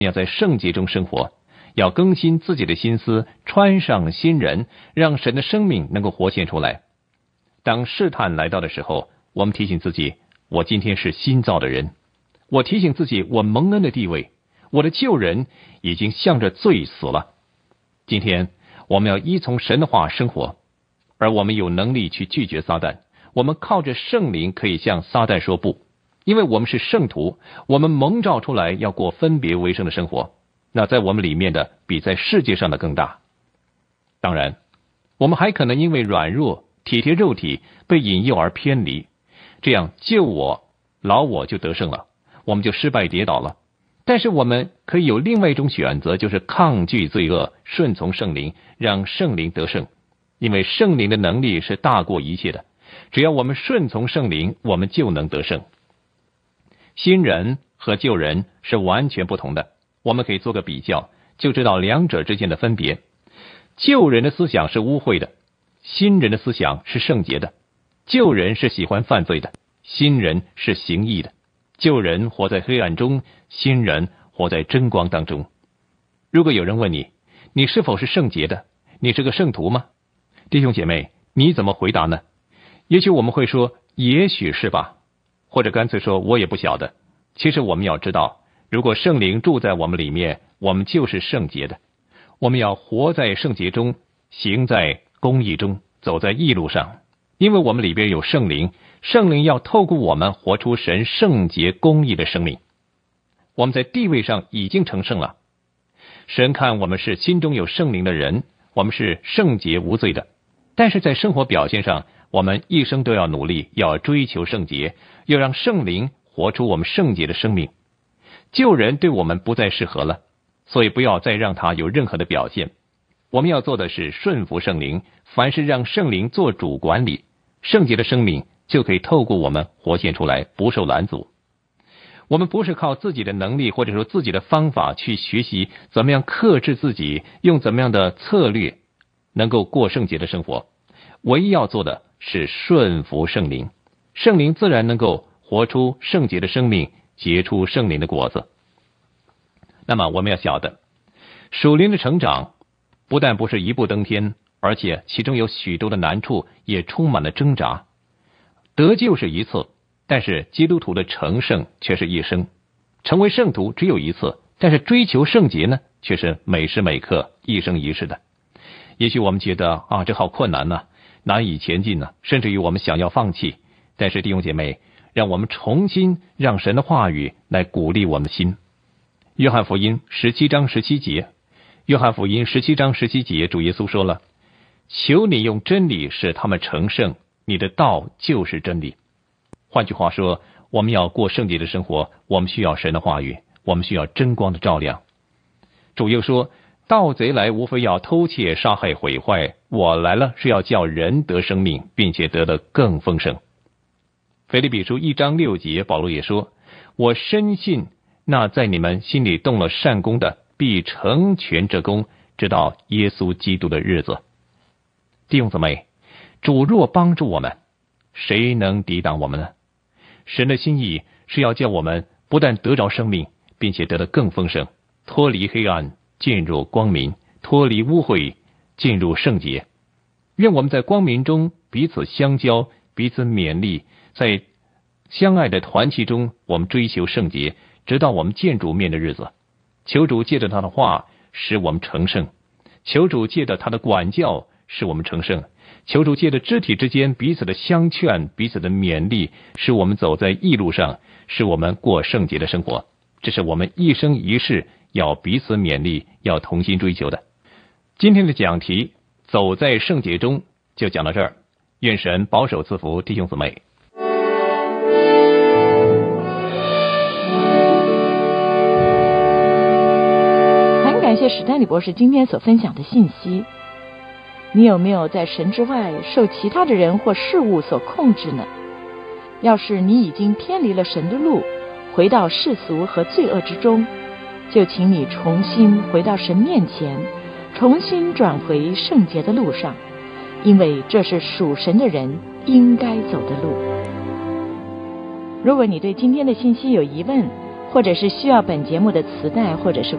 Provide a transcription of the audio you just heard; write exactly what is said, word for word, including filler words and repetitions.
要在圣洁中生活，要更新自己的心思，穿上新人，让神的生命能够活现出来。当试探来到的时候，我们提醒自己，我今天是新造的人。我提醒自己，我蒙恩的地位，我的旧人已经向着罪死了。今天我们要依从神的话生活，而我们有能力去拒绝撒旦。我们靠着圣灵可以向撒旦说不，因为我们是圣徒，我们蒙召出来要过分别为圣的生活。那在我们里面的比在世界上的更大。当然，我们还可能因为软弱、体贴肉体被引诱而偏离，这样旧我、老我就得胜了，我们就失败跌倒了。但是我们可以有另外一种选择，就是抗拒罪恶，顺从圣灵，让圣灵得胜。因为圣灵的能力是大过一切的，只要我们顺从圣灵，我们就能得胜。新人和旧人是完全不同的，我们可以做个比较，就知道两者之间的分别。旧人的思想是污秽的，新人的思想是圣洁的。旧人是喜欢犯罪的，新人是行义的。旧人活在黑暗中，新人活在真光当中。如果有人问你，你是否是圣洁的？你是个圣徒吗？弟兄姐妹，你怎么回答呢？也许我们会说，也许是吧，或者干脆说，我也不晓得。其实我们要知道，如果圣灵住在我们里面，我们就是圣洁的。我们要活在圣洁中，行在公义中，走在义路上。因为我们里边有圣灵，圣灵要透过我们活出神圣洁公义的生命。我们在地位上已经成圣了。神看我们是心中有圣灵的人，我们是圣洁无罪的。但是在生活表现上，我们一生都要努力，要追求圣洁，要让圣灵活出我们圣洁的生命。旧人对我们不再适合了，所以不要再让他有任何的表现。我们要做的是顺服圣灵，凡是让圣灵做主管理，圣洁的生命就可以透过我们活现出来，不受拦阻。我们不是靠自己的能力或者说自己的方法去学习怎么样克制自己，用怎么样的策略能够过圣洁的生活。唯一要做的是顺服圣灵，圣灵自然能够活出圣洁的生命，结出圣灵的果子。那么我们要晓得，属灵的成长不但不是一步登天，而且其中有许多的难处，也充满了挣扎。得救是一次，但是基督徒的成圣却是一生。成为圣徒只有一次，但是追求圣洁呢，却是每时每刻，一生一世的。也许我们觉得啊，这好困难呢，难以前进呢，甚至于我们想要放弃。但是弟兄姐妹，让我们重新让神的话语来鼓励我们的心。约翰福音十七章十七节，约翰福音十七章十七节，主耶稣说了，求你用真理使他们成圣，你的道就是真理。换句话说，我们要过圣洁的生活，我们需要神的话语，我们需要真光的照亮。主又说，盗贼来无非要偷窃、杀害、毁坏，我来了是要叫人得生命，并且得得更丰盛。腓立比书一章六节，保罗也说，我深信那在你们心里动了善功的，必成全这功，直到耶稣基督的日子。弟兄姊妹，主若帮助我们，谁能抵挡我们呢？神的心意是要叫我们不但得着生命，并且得得更丰盛，脱离黑暗，进入光明，脱离污秽，进入圣洁。愿我们在光明中彼此相交，彼此勉励，在相爱的团契中，我们追求圣洁，直到我们见主面的日子。求主借着他的话使我们成圣，求主借着他的管教使我们成圣，求主借着肢体之间彼此的相劝，彼此的勉励，使我们走在义路上，使我们过圣洁的生活。这是我们一生一世要彼此勉励，要同心追求的。今天的讲题走在圣洁中就讲到这儿，愿神保守赐福弟兄姊妹。 很感谢史丹利博士今天所分享的信息。你有没有在神之外受其他的人或事物所控制呢？要是你已经偏离了神的路，回到世俗和罪恶之中，就请你重新回到神面前，重新转回圣洁的路上，因为这是属神的人应该走的路。如果你对今天的信息有疑问， 或者是需要本节目的磁带或者是